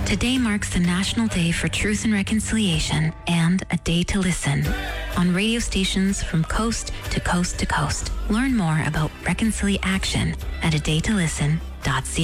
Today marks the National Day for Truth and Reconciliation and a day to listen on radio stations from coast to coast to coast. Learn more about Reconciliation at adaytolisten.ca.